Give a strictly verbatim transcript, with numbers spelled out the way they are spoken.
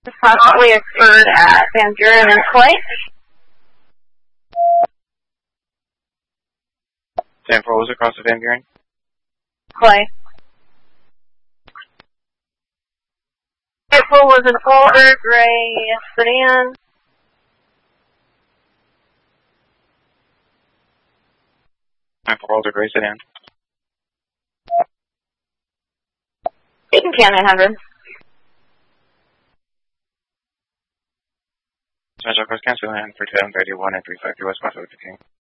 Possibly occurred at Van Buren and Clay. ten four was across the Van Buren? Clay. Vehicle was an older gray sedan. ten four older gray sedan. Taking Can nine hundred. Smash across cancel and for two thirty-one and three five two West Westwood fifteen.